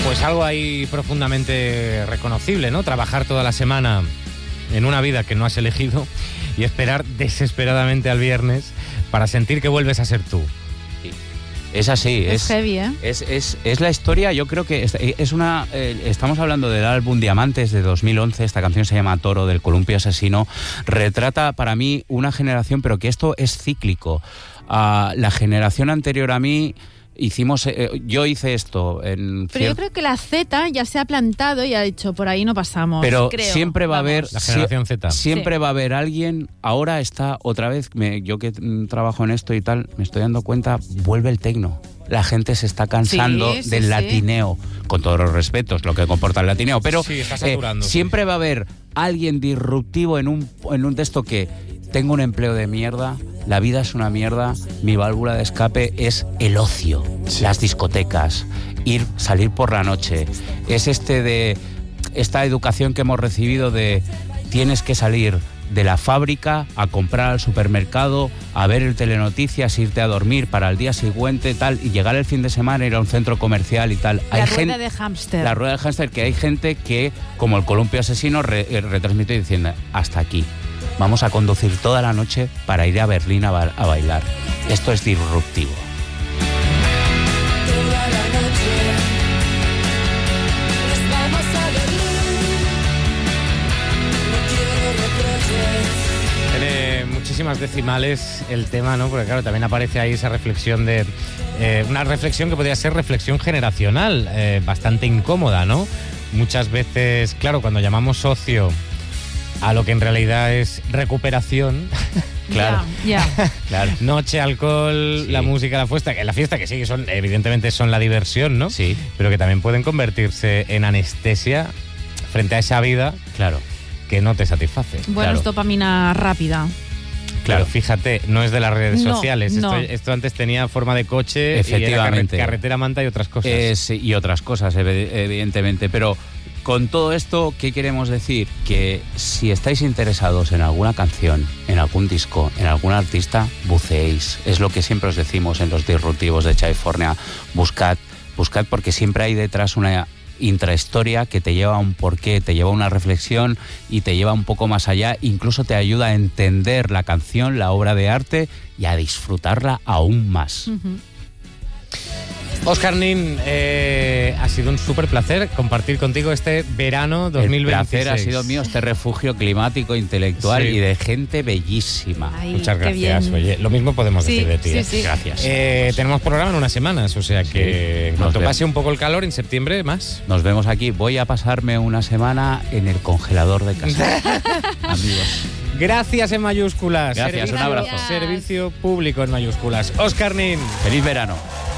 Pues algo ahí profundamente reconocible, ¿no? Trabajar toda la semana en una vida que no has elegido y esperar desesperadamente al viernes para sentir que vuelves a ser tú. Es así, es heavy, ¿eh? Es la historia. Yo creo que es una... estamos hablando del álbum Diamantes de 2011, esta canción se llama Toro, del Columpio Asesino. Retrata para mí una generación, pero que esto es cíclico. La generación anterior a mí... yo hice esto Pero yo creo que la Z ya se ha plantado y ha dicho, por ahí no pasamos. Pero creo. siempre va a haber... La generación Z. Siempre va a haber alguien... Ahora está otra vez... yo que trabajo en esto y tal, me estoy dando cuenta, vuelve el tecno. La gente se está cansando del latineo. Con todos los respetos, lo que comporta el latineo. Pero está saturando, siempre va a haber alguien disruptivo en un texto que... Tengo un empleo de mierda, la vida es una mierda, mi válvula de escape es el ocio, las discotecas, salir por la noche. Es de esta educación que hemos recibido de tienes que salir de la fábrica a comprar al supermercado, a ver el telenoticias, irte a dormir para el día siguiente, tal, y llegar el fin de semana, ir a un centro comercial y tal. La rueda de hámster. La rueda de hámster, que hay gente que, como el Columpio Asesino, retransmite diciendo, hasta aquí. Vamos a conducir toda la noche para ir a Berlín a bailar. Esto es disruptivo. Tiene muchísimas decimales el tema, ¿no? Porque claro, también aparece ahí esa reflexión de... una reflexión que podría ser reflexión generacional, bastante incómoda, ¿no? Muchas veces, claro, cuando llamamos ocio a lo que en realidad es recuperación. Claro. Claro. Noche, alcohol, la música, la fiesta que sí, evidentemente son la diversión, ¿no? Sí. Pero que también pueden convertirse en anestesia frente a esa vida, claro, que no te satisface. Bueno, es dopamina rápida. Claro, fíjate, no es de las redes sociales. No. Esto antes tenía forma de coche, efectivamente, y era carretera, manta y otras cosas. Y otras cosas, evidentemente. Pero con todo esto, ¿qué queremos decir? Que si estáis interesados en alguna canción, en algún disco, en algún artista, buceéis. Es lo que siempre os decimos en los disruptivos de California. Buscad porque siempre hay detrás una intrahistoria que te lleva a un porqué, te lleva a una reflexión y te lleva un poco más allá, incluso te ayuda a entender la canción, la obra de arte y a disfrutarla aún más. Uh-huh. Óscar Nin, ha sido un súper placer compartir contigo este verano 2026. El placer ha sido mío, este refugio climático, intelectual y de gente bellísima. Ay, muchas gracias. Oye, lo mismo podemos decir de ti. Sí. Gracias. Tenemos programa en unas semanas, o sea que cuando pase un poco el calor, en septiembre más. Nos vemos aquí. Voy a pasarme una semana en el congelador de casa. Amigos. Gracias en mayúsculas. Gracias, un abrazo. Servicio público en mayúsculas. Óscar Nin. Feliz verano.